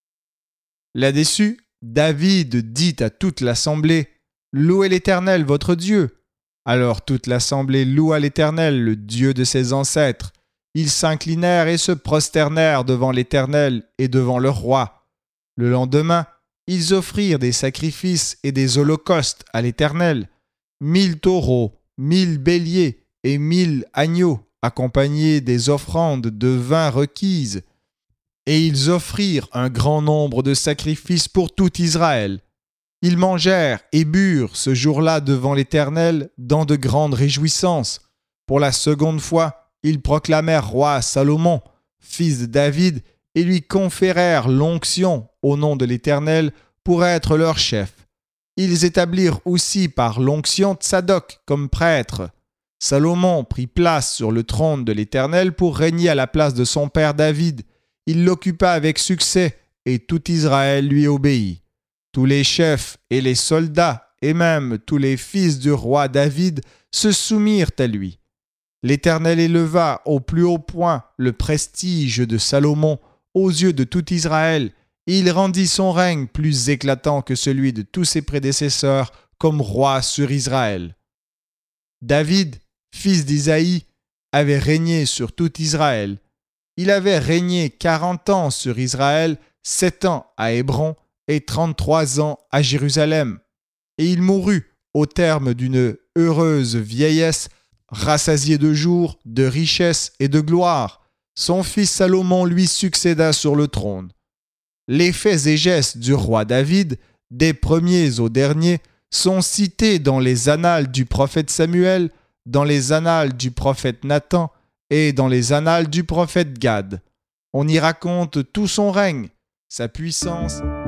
Là-dessus, David dit à toute l'assemblée, « Louez l'Éternel votre Dieu. » Alors toute l'assemblée loua l'Éternel, le Dieu de ses ancêtres. Ils s'inclinèrent et se prosternèrent devant l'Éternel et devant le roi. Le lendemain, ils offrirent des sacrifices et des holocaustes à l'Éternel, mille taureaux, mille béliers et mille agneaux, accompagnés des offrandes de vin requises. Et ils offrirent un grand nombre de sacrifices pour tout Israël. Ils mangèrent et burent ce jour-là devant l'Éternel dans de grandes réjouissances. Pour la seconde fois, ils proclamèrent roi Salomon, fils de David, et lui conférèrent l'onction au nom de l'Éternel pour être leur chef. Ils établirent aussi par l'onction Tsadok comme prêtre. Salomon prit place sur le trône de l'Éternel pour régner à la place de son père David. Il l'occupa avec succès et tout Israël lui obéit. Tous les chefs et les soldats et même tous les fils du roi David se soumirent à lui. L'Éternel éleva au plus haut point le prestige de Salomon aux yeux de tout Israël, et il rendit son règne plus éclatant que celui de tous ses prédécesseurs comme roi sur Israël. David, fils d'Isaïe, avait régné sur tout Israël. Il avait régné quarante ans sur Israël, sept ans à Hébron et trente-trois ans à Jérusalem. Et il mourut au terme d'une heureuse vieillesse, rassasié de jours, de richesses et de gloire. Son fils Salomon lui succéda sur le trône. Les faits et gestes du roi David, des premiers aux derniers, sont cités dans les annales du prophète Samuel, dans les annales du prophète Nathan et dans les annales du prophète Gad. On y raconte tout son règne, sa puissance